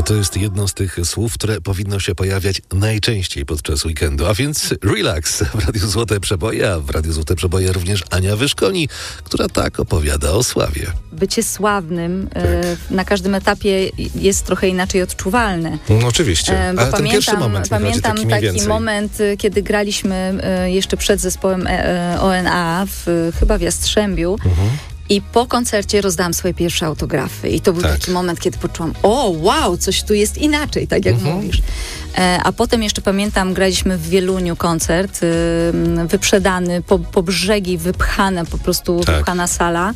To jest jedno z tych słów, które powinno się pojawiać najczęściej podczas weekendu. A więc relax w Radiu Złote Przeboje, a w Radiu Złote Przeboje również Ania Wyszkoni, która tak opowiada o sławie. Bycie sławnym na każdym etapie jest trochę inaczej odczuwalne. No oczywiście, ale ten pierwszy moment pamiętam taki moment, kiedy graliśmy jeszcze przed zespołem ONA chyba w Jastrzębiu. I po koncercie rozdałam swoje pierwsze autografy. I to był taki moment, kiedy poczułam, o wow, coś tu jest inaczej, tak jak mówisz. A potem jeszcze pamiętam, graliśmy w Wieluniu koncert, wyprzedany, po brzegi wypchane, po prostu wypchana sala.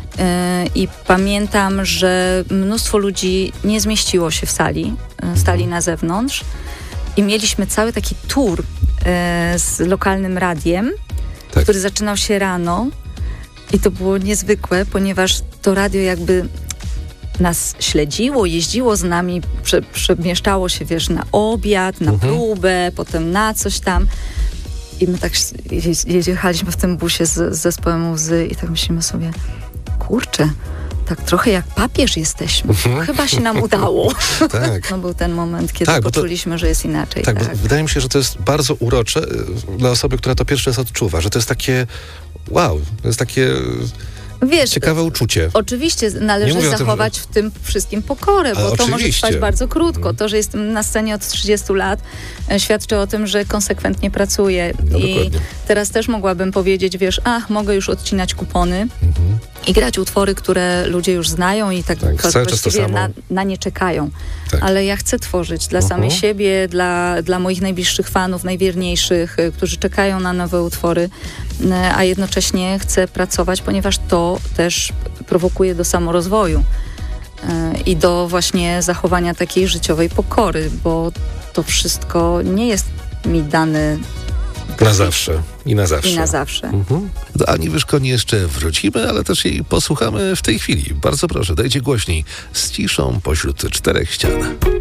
I pamiętam, że mnóstwo ludzi nie zmieściło się w sali, stali na zewnątrz. I mieliśmy cały taki tour z lokalnym radiem, który zaczynał się rano. I to było niezwykłe, ponieważ to radio jakby nas śledziło, jeździło z nami, przemieszczało się, na obiad, na próbę, potem na coś tam. I my tak jechaliśmy w tym busie z zespołem Łzy i tak myślimy sobie, kurczę, tak trochę jak papież jesteśmy. Chyba się nam udało. No był ten moment, kiedy poczuliśmy, że jest inaczej. Bo wydaje mi się, że to jest bardzo urocze dla osoby, która to pierwszy raz odczuwa, że to jest takie wow, to jest takie ciekawe uczucie. Oczywiście należy zachować w tym wszystkim pokorę, bo to może trwać bardzo krótko. To, że jestem na scenie od 30 lat, świadczy o tym, że konsekwentnie pracuję. I teraz też mogłabym powiedzieć, mogę już odcinać kupony i grać utwory, które ludzie już znają i tak właściwie na nie czekają. Ale ja chcę tworzyć dla samej siebie, dla moich najbliższych fanów, najwierniejszych, którzy czekają na nowe utwory, a jednocześnie chcę pracować, ponieważ to też prowokuje do samorozwoju i do właśnie zachowania takiej życiowej pokory, bo to wszystko nie jest mi dane na zawsze. I na zawsze. I na zawsze. Do Ani Wyszkoni jeszcze wrócimy, ale też jej posłuchamy w tej chwili. Bardzo proszę, dajcie głośniej. Z ciszą pośród czterech ścian.